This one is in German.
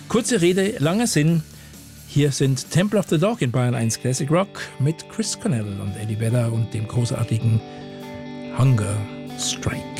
Kurze Rede, langer Sinn. Hier sind Temple of the Dog in Bayern 1 Classic Rock mit Chris Cornell und Eddie Vedder und dem großartigen Hunger Strike.